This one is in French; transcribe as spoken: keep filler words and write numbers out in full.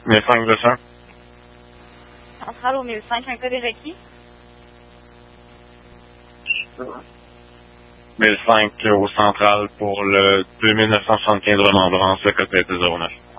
mille cinq deux cents. Centrale au mille cinq, un code est requis. mille cinq au central pour le deux mille neuf cent soixante-quinze Remembrance, le code est zéro neuf.